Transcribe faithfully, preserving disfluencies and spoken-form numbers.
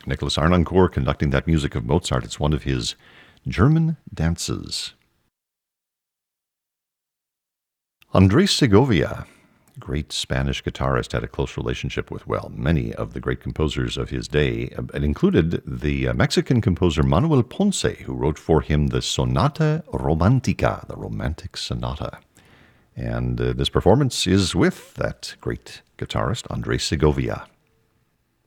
Nicholas Arnoncourt conducting that music of Mozart. It's one of his German dances. Andres Segovia, great Spanish guitarist, had a close relationship with, well, many of the great composers of his day. It included the Mexican composer Manuel Ponce, who wrote for him the Sonata Romantica, the Romantic Sonata. And uh, this performance is with that great guitarist, Andres Segovia.